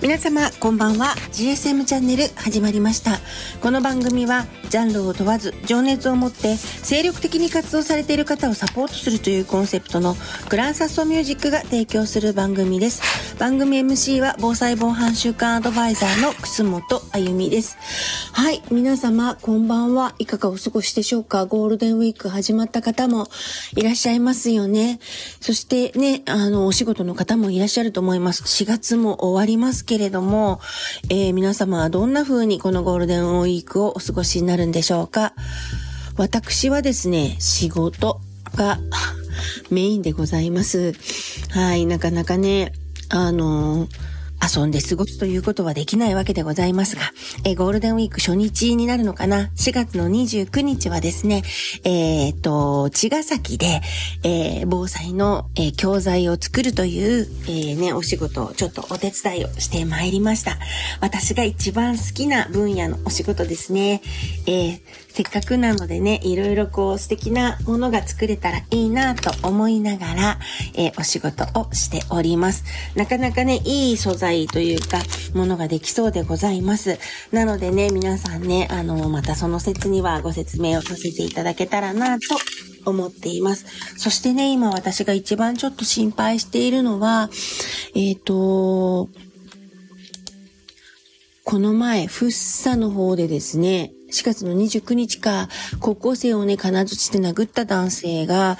皆様こんばんは。 GSM チャンネル始まりました。この番組はジャンルを問わず情熱を持って精力的に活動されている方をサポートするというコンセプトのグランサッソミュージックが提供する番組です。番組 MC は防災防犯週間アドバイザーの楠本あゆみです。はい、皆様こんばんは。いかがお過ごしでしょうか。ゴールデンウィーク始まった方もいらっしゃいますよね。そしてね、お仕事の方もいらっしゃると思います。4月も終わりますけれども、皆様はどんな風にこのゴールデンウィークをお過ごしになるんでしょうか。私はですね、仕事がメインでございます。はい、なかなかね、遊んで過ごすということはできないわけでございますが、ゴールデンウィーク初日になるのかな。4月の29日はですね、茅ヶ崎で、防災の、教材を作るという、お仕事をちょっとお手伝いをしてまいりました。私が一番好きな分野のお仕事ですね。せっかくなのでね、いろいろこう素敵なものが作れたらいいなと思いながら、お仕事をしております。なかなかね、いい素材というかものができそうでございます。なのでね、皆さんね、またその説にはご説明をさせていただけたらなと思っています。そしてね、今私が一番ちょっと心配しているのは、この前、福生の方でですね、4月の29日か、高校生をね、金槌で殴った男性が、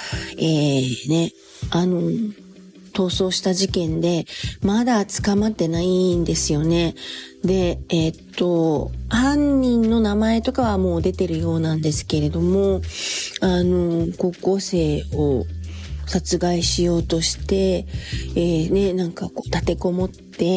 逃走した事件で、まだ捕まってないんですよね。で、犯人の名前とかはもう出てるようなんですけれども、高校生を殺害しようとして、なんかこう立てこもって、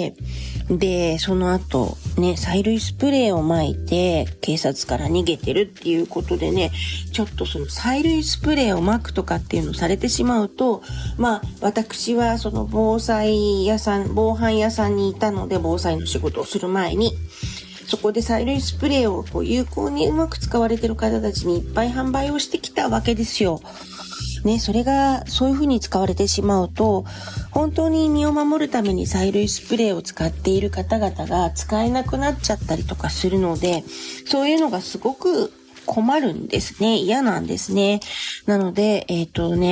で、その後、ね、催涙スプレーを撒いて、警察から逃げてるっていうことでね、ちょっとその催涙スプレーを撒くとかっていうのをされてしまうと、私はその防犯屋さんにいたので、防災の仕事をする前に、そこで催涙スプレーをこう有効にうまく使われてる方たちにいっぱい販売をしてきたわけですよ。ね、それがそういう風に使われてしまうと、本当に身を守るために催涙スプレーを使っている方々が使えなくなっちゃったりとかするので、そういうのがすごく困るんですね。嫌なんですね。なので、